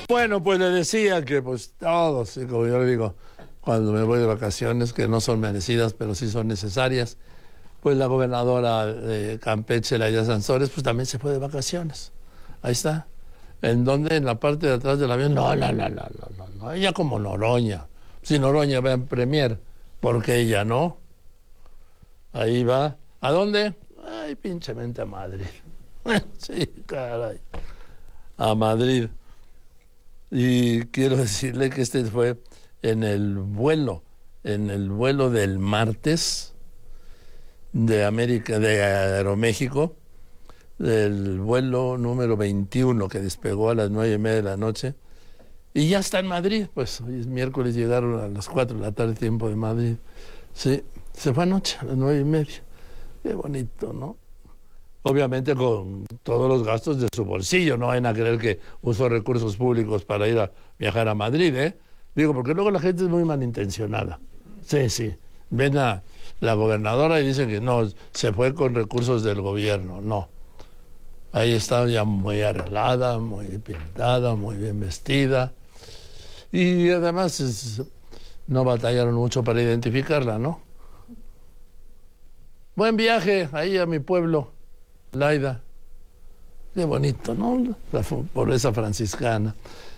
Bueno, pues le decía que pues todos, como yo le digo, cuando me voy de vacaciones, que no son merecidas, pero sí son necesarias, pues la gobernadora de Campeche, Laida Sansores, pues también se fue de vacaciones. Ahí está. ¿En dónde? En la parte de atrás del avión. No. Ella como Noroña. Si Noroña va en Premier, porque ella no. Ahí va. ¿A dónde? Ay, pinchemente a Madrid. Sí, caray. A Madrid. Y quiero decirle que este fue en el vuelo del martes de Aeroméxico, del vuelo número 21 que despegó a las 9:30 de la noche, y ya está en Madrid. Pues hoy es miércoles, llegaron a las 4 de la tarde, tiempo de Madrid. Sí, se fue anoche a las 9:30. Qué bonito, ¿no? Obviamente con todos los gastos de su bolsillo, no vayan a creer que usó recursos públicos para ir a viajar a Madrid, ¿eh? Digo, porque luego la gente es muy malintencionada. Sí. Ven a la gobernadora y dicen que no, se fue con recursos del gobierno. No. Ahí está ya muy arreglada, muy pintada, muy bien vestida. Y además no batallaron mucho para identificarla, ¿no? Buen viaje ahí a mi pueblo, Laida. Qué bonito, ¿no? La pobreza franciscana.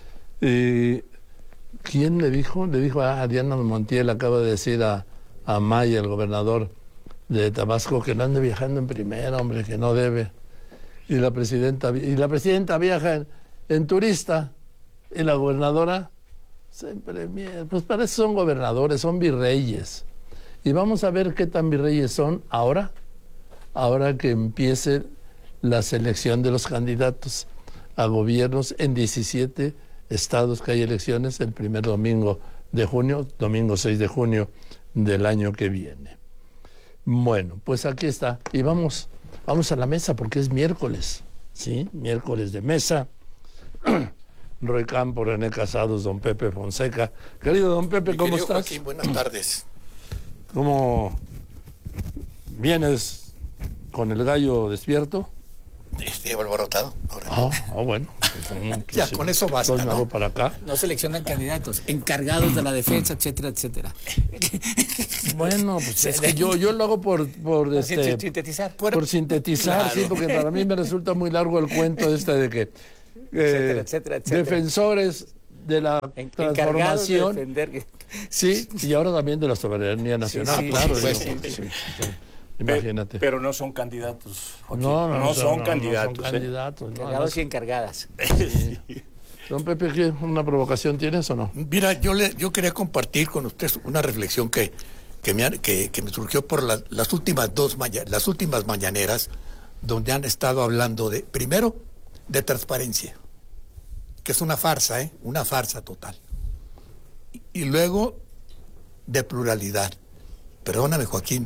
¿Quién le dijo? Le dijo a Diana Montiel, acaba de decir a Maya, el gobernador de Tabasco, que no ande viajando en primera, hombre, que no debe. Y la presidenta viaja en turista, y la gobernadora se premia. Pues para eso son gobernadores, son virreyes. Y vamos a ver qué tan virreyes son ahora que empiece la selección de los candidatos a gobiernos en 17 estados que hay elecciones el primer domingo de junio, domingo 6 de junio del año que viene. Bueno, pues aquí está. Y vamos a la mesa porque es miércoles, ¿sí? Miércoles de mesa. Roy Campo, René Casados, don Pepe Fonseca. Querido don Pepe, ¿cómo estás? Joaquín, buenas tardes. ¿Cómo vienes con el gallo despierto? Estoy alborotado ahora. Bueno. Ya, con eso basta, ¿no? Para acá. No seleccionan candidatos, encargados de la defensa, etcétera, etcétera. Bueno, pues es que yo lo hago por sintetizar. Por sintetizar, claro. Sí, porque para mí me resulta muy largo el cuento de que etcétera. Defensores de la transformación. De defender. Sí, y ahora también de la soberanía nacional, sí, claro. Sí. Imagínate. Pero no son candidatos. No son candidatos. No son candidatos. Encargados y encargadas. Sí. Don Pepe, ¿una provocación tienes o no? Mira, yo quería compartir con usted una reflexión que me surgió por las últimas mañaneras, donde han estado hablando primero, de transparencia, que es una farsa, una farsa total. Y luego, de pluralidad. Perdóname, Joaquín.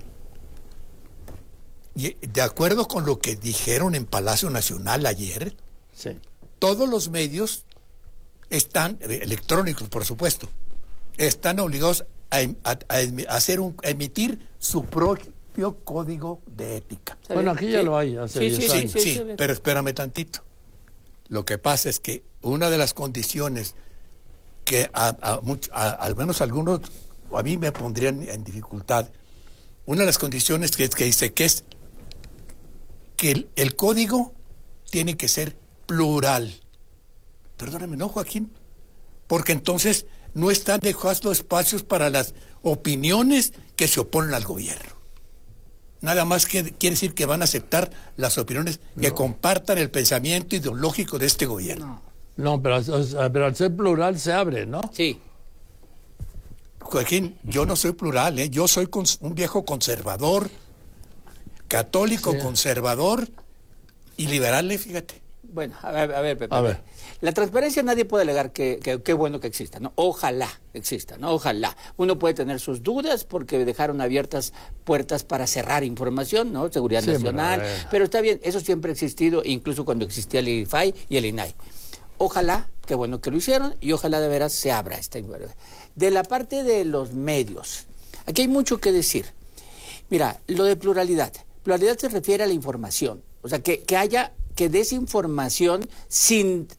Y de acuerdo con lo que dijeron en Palacio Nacional ayer, sí, todos los medios están, electrónicos por supuesto, están obligados a emitir su propio código de ética. Bueno, aquí ya lo hay hace 10 años. Sí, pero espérame tantito. Lo que pasa es que una de las condiciones que al menos algunos a mí me pondrían en dificultad, una de las condiciones que dice que es que el código tiene que ser plural. Perdóname, ¿no, Joaquín? Porque entonces no están dejando espacios para las opiniones que se oponen al gobierno. Nada más que quiere decir que van a aceptar las opiniones que compartan el pensamiento ideológico de este gobierno. No, pero al ser plural se abre, ¿no? Sí. Joaquín, yo no soy plural, yo soy un viejo conservador, católico, conservador y liberal, fíjate. Bueno, a ver, Pepe. A ver. La transparencia nadie puede alegar que qué bueno que exista, ¿no? Ojalá exista, ¿no? Ojalá. Uno puede tener sus dudas porque dejaron abiertas puertas para cerrar información, ¿no? Seguridad nacional. Pero está bien, eso siempre ha existido, incluso cuando existía el IFAI y el INAI. Ojalá, qué bueno que lo hicieron, y ojalá de veras se abra esta información. De la parte de los medios, aquí hay mucho que decir. Mira, lo de pluralidad. Pluralidad se refiere a la información. O sea, que haya, que des información sin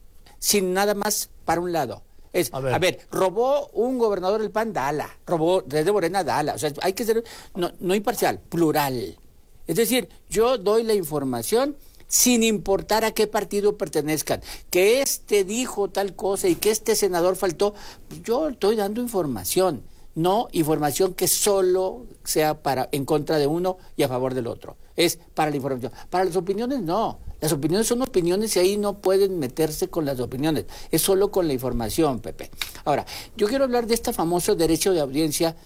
sin nada más para un lado. A ver, robó un gobernador del PAN, dala. Robó desde Morena, dala. O sea, hay que ser no imparcial, plural. Es decir, yo doy la información sin importar a qué partido pertenezcan. Que este dijo tal cosa y que este senador faltó. Yo estoy dando información, no información que solo sea en contra de uno y a favor del otro. Es para la información. Para las opiniones, no. Las opiniones son opiniones y ahí no pueden meterse con las opiniones. Es solo con la información, Pepe. Ahora, yo quiero hablar de este famoso derecho de audiencia,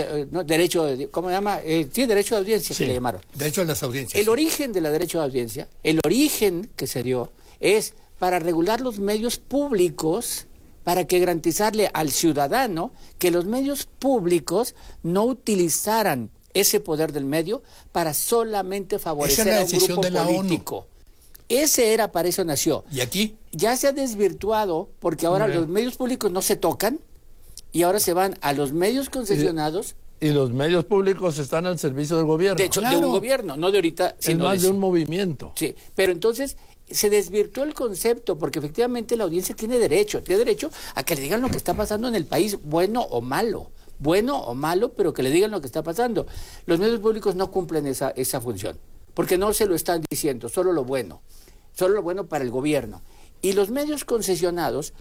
¿cómo se llama? Sí, derecho de audiencia, sí, que le llamaron. Derecho a las audiencias. El origen de la derecho de audiencia, el origen que se dio es para regular los medios públicos, para que garantizarle al ciudadano que los medios públicos no utilizaran ese poder del medio para solamente favorecer a un grupo político. Ese era, para eso nació. ¿Y aquí? Ya se ha desvirtuado porque ahora los medios públicos no se tocan y ahora se van a los medios concesionados. Y los medios públicos están al servicio del gobierno. De hecho, de un gobierno, no de ahorita, sino más de un movimiento. Sí, pero entonces se desvirtuó el concepto porque efectivamente la audiencia tiene derecho a que le digan lo que está pasando en el país, bueno o malo, pero que le digan lo que está pasando. Los medios públicos no cumplen esa función, porque no se lo están diciendo, solo lo bueno para el gobierno. Y los medios concesionados,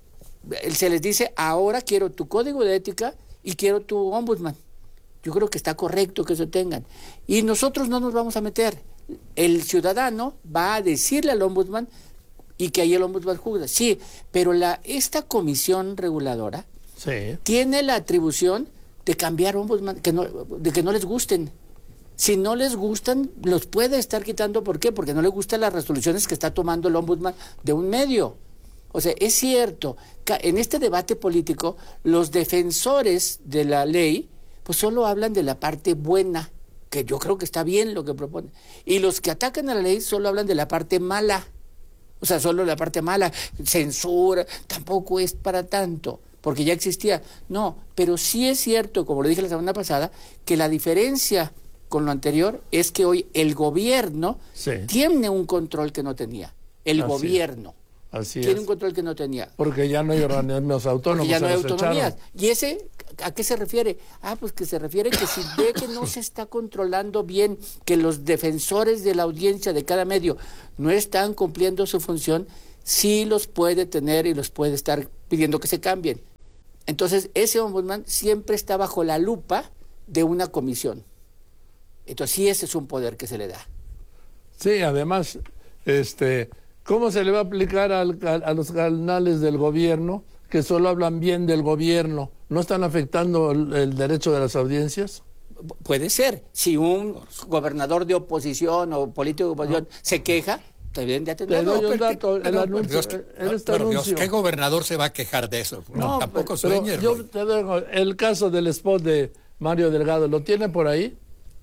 se les dice, ahora quiero tu código de ética y quiero tu ombudsman. Yo creo que está correcto que eso tengan. Y nosotros no nos vamos a meter. El ciudadano va a decirle al ombudsman y que ahí el ombudsman juzga. Sí, pero esta comisión reguladora tiene la atribución de cambiar ombudsman, de que no les gusten. Si no les gustan, los puede estar quitando. ¿Por qué? Porque no les gustan las resoluciones que está tomando el ombudsman de un medio. O sea, es cierto, en este debate político, los defensores de la ley, pues solo hablan de la parte buena, que yo creo que está bien lo que propone. Y los que atacan a la ley solo hablan de la parte mala. O sea, solo la parte mala, censura, tampoco es para tanto, porque ya existía. No, pero sí es cierto, como lo dije la semana pasada, que la diferencia con lo anterior es que hoy el gobierno tiene un control que no tenía. El gobierno tiene un control que no tenía. Porque ya no hay organismos autónomos. Porque ya no hay autonomías. ¿Y ese a qué se refiere? Pues que se refiere que si ve que no se está controlando bien, que los defensores de la audiencia de cada medio no están cumpliendo su función, sí los puede tener y los puede estar pidiendo que se cambien. Entonces, ese ombudsman siempre está bajo la lupa de una comisión. Entonces, sí, ese es un poder que se le da. Sí, además, ¿cómo se le va a aplicar a los canales del gobierno que solo hablan bien del gobierno? ¿No están afectando el derecho de las audiencias? Puede ser. Si un gobernador de oposición o político de oposición se queja, también ya tendrá. Te doy un dato, el anuncio. Dios, ¿qué gobernador se va a quejar de eso? No, tampoco sueñes. Yo te dejo el caso del spot de Mario Delgado. ¿Lo tiene por ahí?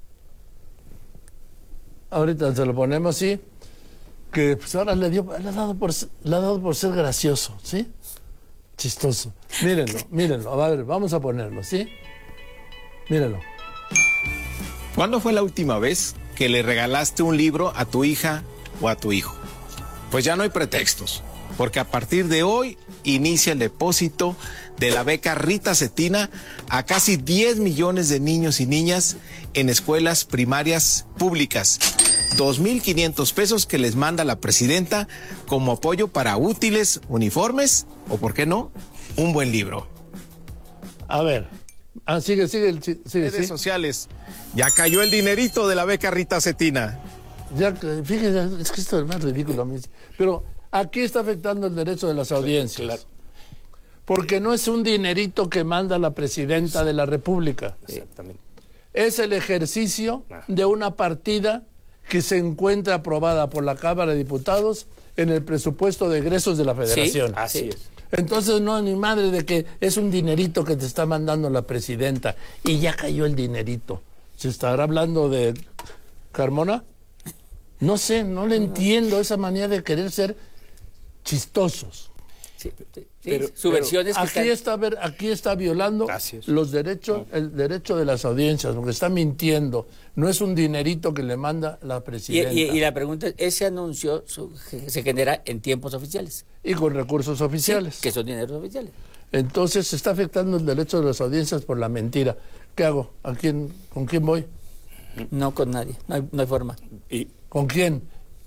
Ahorita se lo ponemos, sí. Que pues ahora le ha dado por ser gracioso, ¿sí? Chistoso. Mírenlo. A ver, vamos a ponerlo, ¿sí? Mírenlo. ¿Cuándo fue la última vez que le regalaste un libro a tu hija o a tu hijo? Pues ya no hay pretextos, porque a partir de hoy inicia el depósito de la beca Rita Cetina a casi 10 millones de niños y niñas en escuelas primarias públicas. 2,500 pesos que les manda la presidenta como apoyo para útiles, uniformes o, ¿por qué no?, un buen libro. A ver, sigue. Redes sociales. Ya cayó el dinerito de la beca Rita Cetina. Ya, fíjense, es que esto es más ridículo. Pero aquí está afectando el derecho de las audiencias. Claro. Porque no es un dinerito que manda la presidenta de la República. Exactamente. Es el ejercicio de una partida que se encuentra aprobada por la Cámara de Diputados en el presupuesto de egresos de la Federación. Sí, así es. Entonces, no, ni madre de que es un dinerito que te está mandando la presidenta y ya cayó el dinerito. ¿Se estará hablando de Carmona? No sé, no le entiendo esa manera de querer ser chistosos. Sí, su versión es que aquí está violando los derechos, el derecho de las audiencias, porque está mintiendo. No es un dinerito que le manda la presidenta. Y la pregunta es, ese anuncio se genera en tiempos oficiales. Y con recursos oficiales. Sí, que son dineros oficiales. Entonces se está afectando el derecho de las audiencias por la mentira. ¿Qué hago? ¿Con quién voy? No con nadie, no hay forma. ¿Con quién?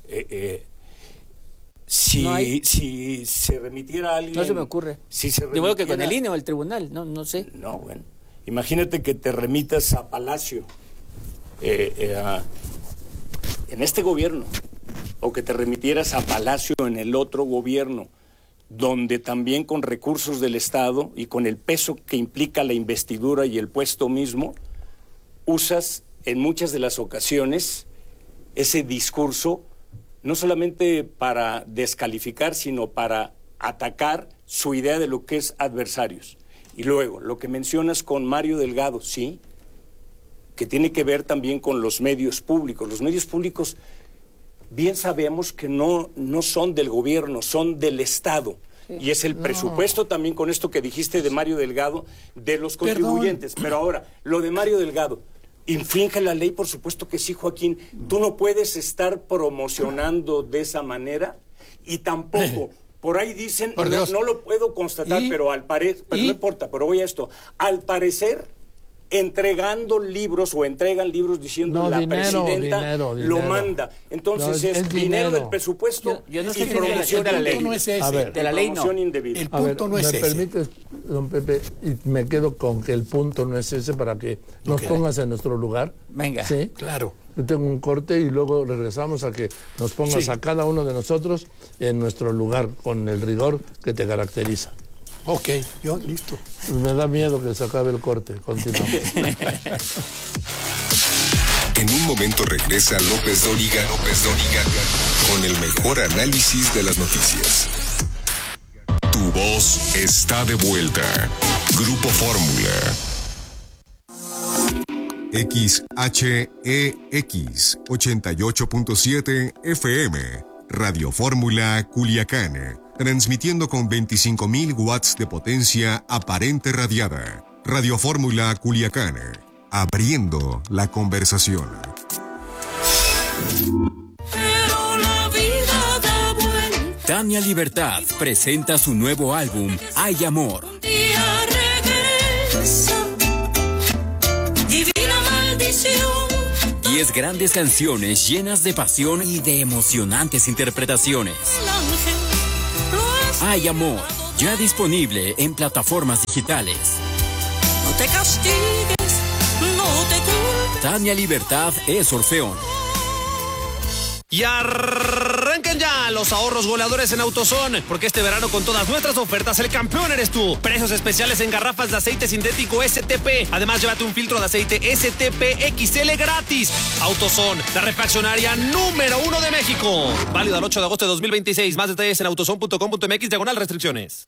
Si se remitiera a alguien... No se me ocurre. Si se remitiera... De modo que con el INE o el tribunal, no sé. No, bueno. Imagínate que te remitas a Palacio, en este gobierno, o que te remitieras a Palacio en el otro gobierno, donde también con recursos del Estado y con el peso que implica la investidura y el puesto mismo, usas en muchas de las ocasiones ese discurso no solamente para descalificar, sino para atacar su idea de lo que es adversarios. Y luego, lo que mencionas con Mario Delgado, sí, que tiene que ver también con los medios públicos. Los medios públicos, bien sabemos que no son del gobierno, son del Estado. Sí. Y es el presupuesto también, con esto que dijiste de Mario Delgado, de los contribuyentes. Pero ahora, lo de Mario Delgado, ¿infringe la ley? Por supuesto que sí, Joaquín. Tú no puedes estar promocionando de esa manera y tampoco... Por ahí dicen, no lo puedo constatar, pero al parecer, no importa, pero voy a esto. Al parecer, entregando libros o entregan libros diciendo la presidenta lo manda. Entonces es dinero del presupuesto yo no sé y promoción de la ley. No es ese. De la ley no. Indebida. El punto no es ese. ¿Me permites, don Pepe? Y me quedo con que el punto no es ese para que nos pongas en nuestro lugar. Venga. ¿Sí? Claro. Yo tengo un corte y luego regresamos a que nos pongas a cada uno de nosotros en nuestro lugar con el rigor que te caracteriza. Ok, yo listo. Me da miedo que se acabe el corte. Continuamos. En un momento regresa López Dóriga con el mejor análisis de las noticias. Tu voz está de vuelta. Grupo Fórmula. XHEX 88.7 FM. Radio Fórmula Culiacán. Transmitiendo con 25.000 watts de potencia aparente radiada. Radio Fórmula Culiacán. Abriendo la conversación. Pero la vida da vuelta. Tania Libertad presenta su nuevo álbum, Hay Amor. Un día regresa. Divina maldición. 10 grandes canciones llenas de pasión y de emocionantes interpretaciones. Hay Amor, ya disponible en plataformas digitales. No te castigues, no te culpes. Tania Libertad es Orfeón. Y arranquen ya los ahorros goleadores en AutoZone, porque este verano con todas nuestras ofertas el campeón eres tú. Precios especiales en garrafas de aceite sintético STP. Además, llévate un filtro de aceite STP XL gratis. AutoZone, la refaccionaria número 1 de México. Válido al 8 de agosto de 2026. Más detalles en autozone.com.mx/restricciones.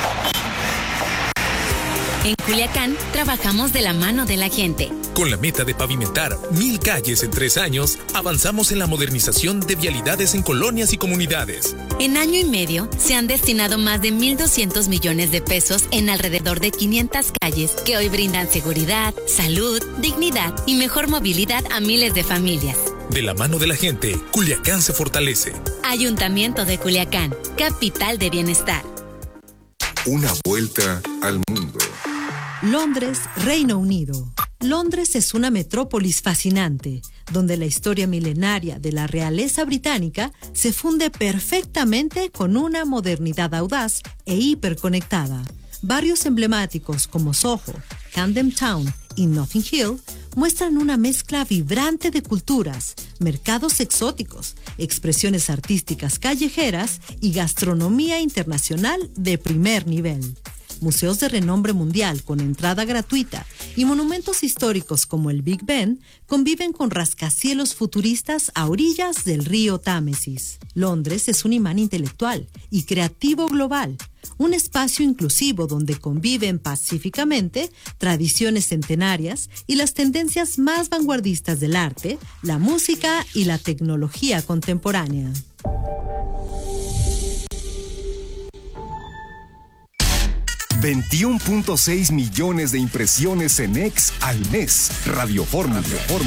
En Culiacán, trabajamos de la mano de la gente. Con la meta de pavimentar 1,000 calles en 3 años, avanzamos en la modernización de vialidades en colonias y comunidades. En año y medio, se han destinado más de 1,200 millones de pesos en alrededor de 500 calles que hoy brindan seguridad, salud, dignidad y mejor movilidad a miles de familias. De la mano de la gente, Culiacán se fortalece. Ayuntamiento de Culiacán, capital de bienestar. Una vuelta al mundo. Londres, Reino Unido. Londres es una metrópolis fascinante, donde la historia milenaria de la realeza británica se funde perfectamente con una modernidad audaz e hiperconectada. Barrios emblemáticos como Soho, Camden Town y Notting Hill muestran una mezcla vibrante de culturas, mercados exóticos, expresiones artísticas callejeras y gastronomía internacional de primer nivel. Museos de renombre mundial con entrada gratuita y monumentos históricos como el Big Ben conviven con rascacielos futuristas a orillas del río Támesis. Londres es un imán intelectual y creativo global, un espacio inclusivo donde conviven pacíficamente tradiciones centenarias y las tendencias más vanguardistas del arte, la música y la tecnología contemporánea. 21.6 millones de impresiones en X al mes. Radio Fórmula.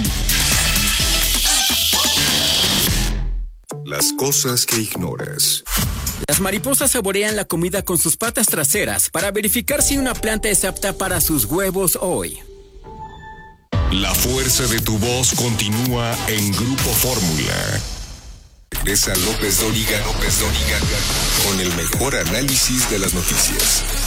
Las cosas que ignoras. Las mariposas saborean la comida con sus patas traseras para verificar si una planta es apta para sus huevos hoy. La fuerza de tu voz continúa en Grupo Fórmula. Regresa López Dóriga con el mejor análisis de las noticias.